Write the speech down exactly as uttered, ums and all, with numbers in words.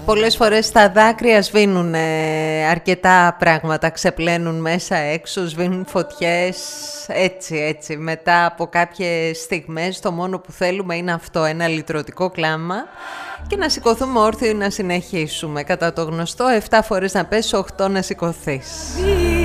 Πολλές φορές τα δάκρυα σβήνουν ε, αρκετά πράγματα, ξεπλένουν μέσα έξω, σβήνουν φωτιές, έτσι έτσι. Μετά από κάποιες στιγμές το μόνο που θέλουμε είναι αυτό, ένα λυτρωτικό κλάμα και να σηκωθούμε όρθιοι να συνεχίσουμε. Κατά το γνωστό, εφτά φορές να πες, οχτώ να σηκωθείς.